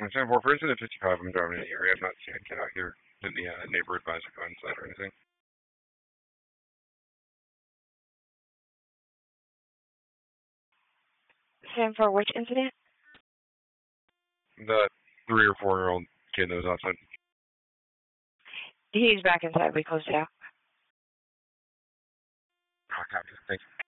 Sam 4 for incident 55, I'm driving in the area. I've not seen a kid out here. Didn't the neighbor advise to go inside or anything? Sam, for which incident? The 3 or 4-year-old kid that was outside. He's back inside. We closed it out. Oh, copy. Thank you.